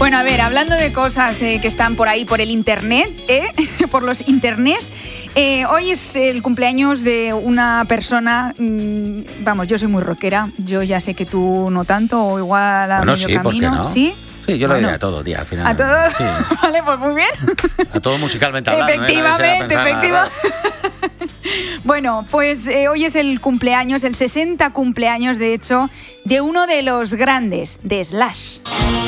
Bueno, a ver, hablando de cosas que están por ahí, por el internet, por los internets, hoy es el cumpleaños de una persona, vamos, yo soy muy rockera, yo ya sé que tú no tanto, o igual a medio camino. ¿Por qué no? ¿Sí? Sí, yo lo diría a todo, tía, al final. ¿A todo? Sí. Vale, pues muy bien. A todo musicalmente hablando. Efectivamente. Bueno, pues hoy es el cumpleaños, el 60 cumpleaños, de hecho, de uno de los grandes, de Slash.